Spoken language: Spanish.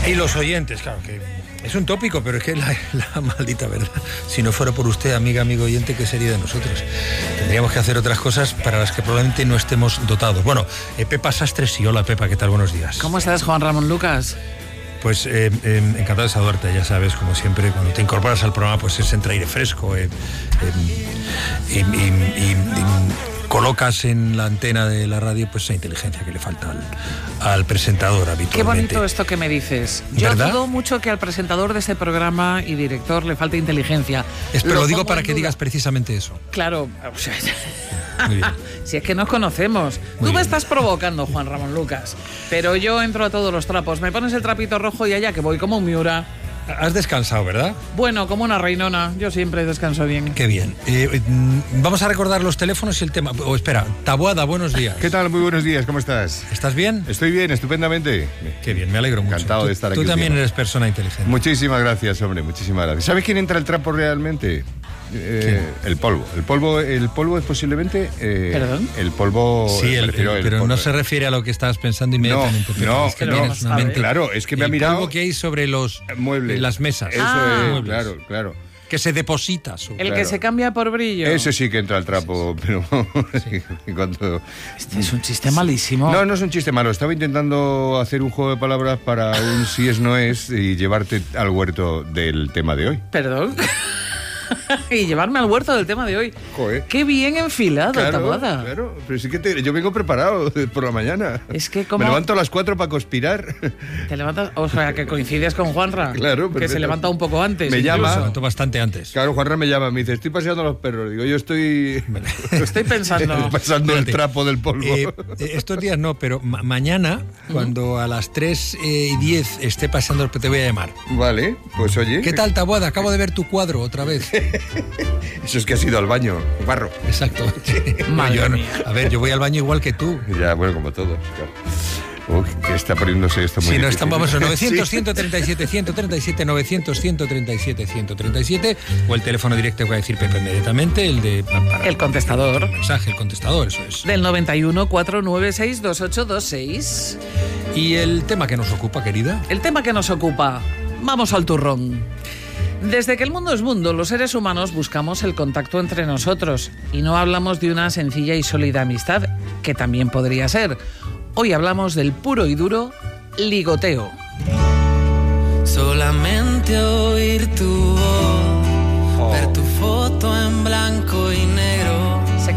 Y los oyentes, claro, que es un tópico, pero es que la maldita verdad. Si no fuera por usted, amigo oyente, ¿qué sería de nosotros? Tendríamos que hacer otras cosas para las que probablemente no estemos dotados. Bueno, Pepa Sastre, sí, hola Pepa, ¿qué tal? Buenos días. ¿Cómo estás, Juan Ramón Lucas? Pues encantado de saludarte, ya sabes, como siempre, cuando te incorporas al programa, pues es entre aire fresco colocas en la antena de la radio pues esa inteligencia que le falta al presentador habitualmente. Qué bonito esto que me dices. Yo ¿verdad? dudo mucho que al presentador de este programa y director le falte inteligencia. Pero lo digo para que digas precisamente eso. Claro, o sea, Muy bien. si es que nos conocemos. Muy Tú me bien. estás provocando, Juan Ramón Lucas, pero yo entro a todos los trapos. Me pones el trapito rojo y allá que voy como un Miura. Has descansado, ¿verdad? Bueno, como una reinona. Yo siempre descanso bien. Qué bien. Vamos a recordar los teléfonos y el tema. Espera, Taboada, buenos días. ¿Qué tal? Muy buenos días, ¿cómo estás? ¿Estás bien? Estoy bien, estupendamente. Qué bien, me alegro mucho. Encantado de estar aquí Tú también contigo. eres persona inteligente. Muchísimas gracias, hombre, muchísimas gracias. ¿Sabes quién entra al trapo realmente? El polvo. El polvo es posiblemente... ¿Perdón? El polvo... Sí, me refiero al pero polvo. no se refiere a lo que estabas pensando inmediatamente. Pepa. No, Es que no, tienes una a ver. mente- Claro, es que me ha mirado... El polvo que hay sobre los muebles. las mesas. Eso Ah. es, claro. Que se deposita sobre. El que Claro. se cambia por brillo. Ese sí que entra al trapo, pero... cuando... Este es un chiste malísimo. No es un chiste malo. Estaba intentando hacer un juego de palabras para un sí es no es y llevarte al huerto del tema de hoy. Perdón. Y llevarme al huerto del tema de hoy. Joder. Qué bien enfilado, Taboada. Claro, pero sí que yo vengo preparado por la mañana. Es que como... Me levanto a las 4 para conspirar. Te levantas, o sea, que coincides con Juanra. Claro, que perfecto. se levanta un poco antes. Me incluso. llama. Se levantó bastante antes. Claro, Juanra me llama, me dice, estoy paseando a los perros. Digo, yo estoy Estoy pensando. pasando el Espérate. trapo del polvo. Estos días no, pero mañana, cuando a las 3:10 esté pasando, te voy a llamar. Vale, pues oye. ¿Qué tal, Taboada? Acabo de ver tu cuadro otra vez. Eso es que has ido al baño, barro. Exacto. Madre Yo no- mía. A ver, yo voy al baño igual que tú. Ya, bueno, como todos, claro. Uy, que está poniéndose esto muy Si no difícil. estamos en 900, Sí. 137, 137, 900, 137, 137, o el teléfono directo que va a decir Pepe inmediatamente, el de... para- El contestador. el mensaje, el contestador, eso es. Del 91 496 2826. Y el tema que nos ocupa, querida. El tema que nos ocupa. Vamos al turrón. Desde que el mundo es mundo, los seres humanos buscamos el contacto entre nosotros y no hablamos de una sencilla y sólida amistad, que también podría ser. Hoy hablamos del puro y duro ligoteo. Solamente oír tu voz, ver tu foto en blanco y negro,